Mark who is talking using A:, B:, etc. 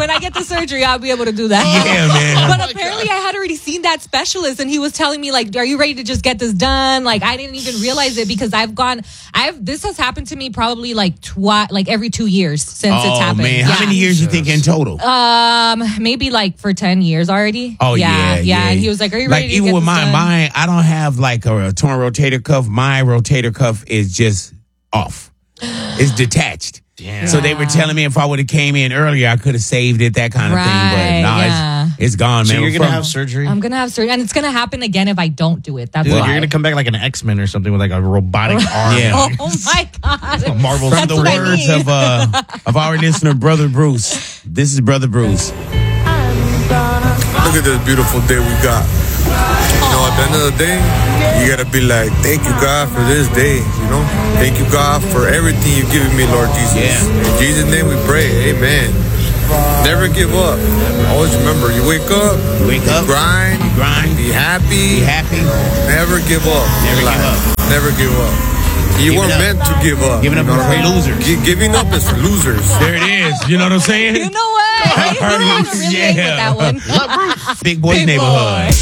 A: when I get the surgery, I'll be able to do that.
B: Yeah, man.
A: But apparently I had already seen that specialist and he was telling me like, are you ready to just get this done? Like I didn't even realize it because this has happened to me probably like every 2 years since it's happened.
B: Oh man, how many years you think in total?
A: Maybe like for 10 years already.
B: Oh yeah.
A: And he was like, are you ready to
B: even
A: get
B: with
A: this done?
B: mine, I don't have like a torn rotator cuff. My rotator cuff is just off. It's detached.
C: Damn.
B: So they were telling me if I would have came in earlier, I could have saved it, that kind of thing. But no, it's gone, man.
C: So you're going to have surgery?
A: I'm going to have surgery. And it's going to happen again if I don't do it. That's
C: Dude,
A: why.
C: you're going to come back like an X-Men or something with like a robotic arm.
B: Yeah.
A: Oh my God.
C: Marvel.
B: From the words of our listener, Brother Bruce. This is Brother Bruce.
D: Look at this beautiful day we got. You know, at the end of the day, you gotta be like, thank you, God, for this day. You know, thank you, God, for everything you've given me, Lord Jesus.
B: Yeah.
D: In Jesus' name we pray. Amen. Never give up. Always remember, you wake up,
B: You grind,
D: be happy, never give up. Never give up. You weren't meant to give up.
B: Giving up is for losers.
D: Giving up is for losers.
B: There it is. You know what I'm saying?
A: You know what? I really with that one.
B: Big Boys Neighborhood.